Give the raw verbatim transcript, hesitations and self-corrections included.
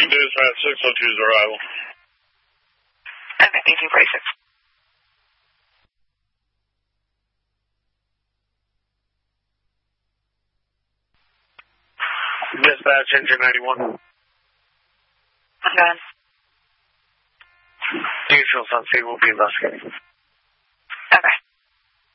Dispatch six oh two's arrival. Okay, eighteen forty-six. Dispatch engine ninety-one. I'm done. Usual Sunset will be investigating.